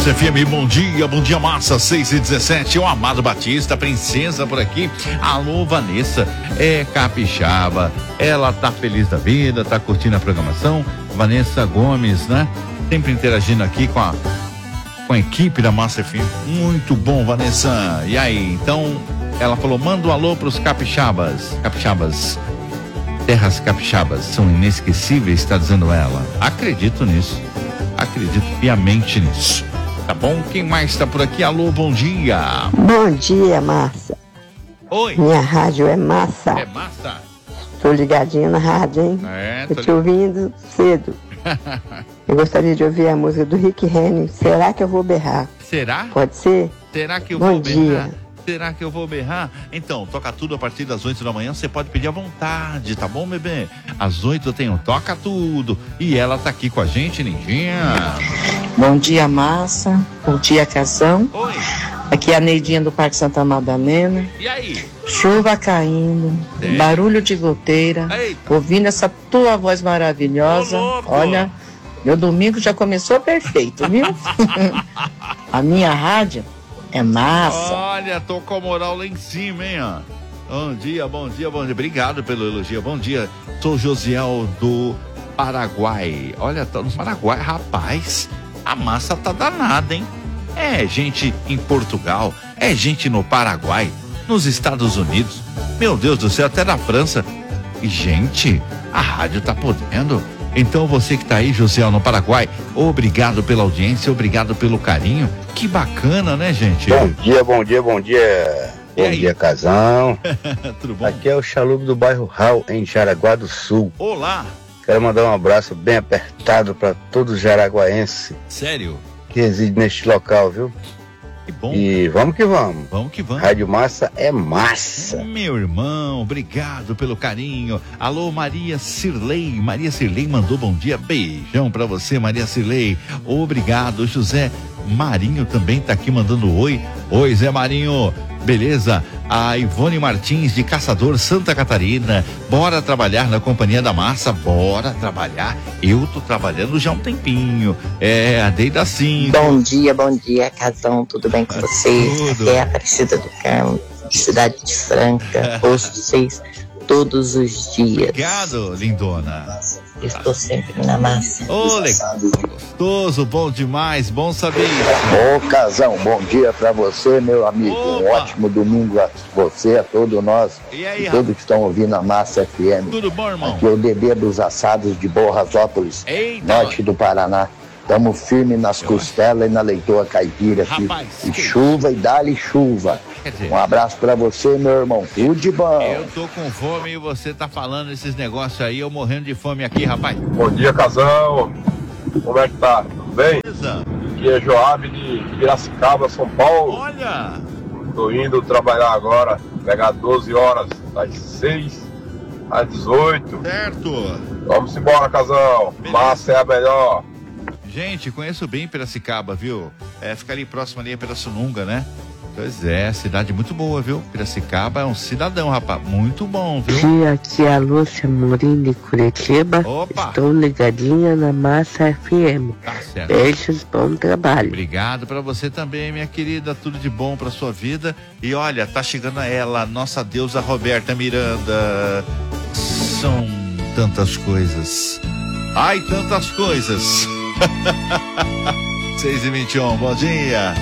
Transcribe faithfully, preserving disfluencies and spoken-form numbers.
Massa F M, bom dia, bom dia Massa, seis e dezessete, o Amado Batista, princesa por aqui. Alô, Vanessa, é capixaba, ela tá feliz da vida, tá curtindo a programação. Vanessa Gomes, né? Sempre interagindo aqui com a, com a equipe da Massa F M. Muito bom, Vanessa. E aí, então, ela falou, manda um alô pros capixabas. Capixabas, terras capixabas são inesquecíveis, está dizendo ela. Acredito nisso. Acredito piamente nisso. Tá bom? Quem mais está por aqui? Alô, bom dia. Bom dia, Massa. Oi. Minha rádio é massa. É massa? Tô ligadinha na rádio, hein? É, tô tô... te ouvindo cedo. Eu gostaria de ouvir a música do Rick Henry. Será que eu vou berrar? Será? Pode ser? Será que eu bom vou berrar? dia. Será que eu vou berrar? Então, toca tudo a partir das oito da manhã. Você pode pedir à vontade, tá bom, bebê? Às oito eu tenho Toca Tudo. E ela tá aqui com a gente, Lindinha. Bom dia, Massa. Bom dia, Casão. Oi. Aqui é a Neidinha do Parque Santa Madalena. E aí? Chuva caindo, é. barulho de goteira. Eita. Ouvindo essa tua voz maravilhosa. Olha, meu domingo já começou perfeito, viu? A minha rádio é massa. Olha, tô com a moral lá em cima, hein, ó. Bom dia, bom dia, bom dia. Obrigado pelo elogio. Bom dia. Sou Josiel do Paraguai. Olha, tá no Paraguai, rapaz. A massa tá danada, hein? É gente em Portugal, é gente no Paraguai, nos Estados Unidos. Meu Deus do céu, até na França. E, gente, a rádio tá podendo. Então você que tá aí, Josiel, no Paraguai, obrigado pela audiência, obrigado pelo carinho. Que bacana, né, gente? Bom dia, bom dia, bom dia. Bom dia, Casão. Tudo bom? Aqui é o Chalubo do bairro Raul, em Jaraguá do Sul. Olá. Quero mandar um abraço bem apertado para todos os jaraguaenses. Sério? Que residem neste local, viu? Que bom. E vamos que vamos. Vamos que vamos. Rádio Massa é massa. Meu irmão, obrigado pelo carinho. Alô, Maria Cirlei. Maria Cirlei mandou bom dia. Beijão pra você, Maria Cirlei. Obrigado. José Marinho também tá aqui mandando oi. Oi, Zé Marinho. Beleza? A Ivone Martins de Caçador, Santa Catarina. Bora trabalhar na Companhia da Massa. Bora trabalhar. Eu tô trabalhando já há um tempinho. É, a Deida sim. Bom dia, bom dia, Casão. Tudo bem com vocês? Tudo. Aqui é a Aparecida do Carmo, Cidade de Franca. Ouço vocês todos os dias. Obrigado, lindona. Estou sempre na massa. Ô, gostoso, bom demais, bom saber isso. Ô, Casão, bom dia pra você, meu amigo. Opa. Um ótimo domingo a você, a todos nós. E aí, e todos que estão ouvindo a Massa F M. Tudo bom, irmão? Aqui é o D B dos Assados de Borrasópolis, Eita, norte do Paraná. Tamo firme nas costelas e na leitoa caipira aqui. Rapaz, E que chuva e dá-lhe chuva. Quer dizer, Um abraço pra você, meu irmão. Tudo de bom. eu tô com fome e você tá falando esses negócios aí, eu morrendo de fome aqui, rapaz. Bom dia, Casão. Como é que tá? Tudo bem? Beleza? Aqui é Joab de Piracicaba, São Paulo. Olha! Tô indo trabalhar agora, pegar doze horas, das seis às dezoito. Certo! Vamos embora, Casão. Beleza. Massa é a melhor. Gente, conheço bem Piracicaba, viu? É, fica ali próximo ali a Pirassununga, né? Pois é, cidade muito boa, viu? Piracicaba é um cidadão, rapaz, muito bom, viu? Dia, aqui é a Lúcia Morim de Curitiba. Opa! Estou ligadinha na Massa F M. Tá certo. Beijos, bom trabalho. Obrigado pra você também, minha querida, tudo de bom pra sua vida. E olha, tá chegando ela, nossa deusa Roberta Miranda. São tantas coisas. Ai, tantas coisas. seis e vinte e um, bom dia.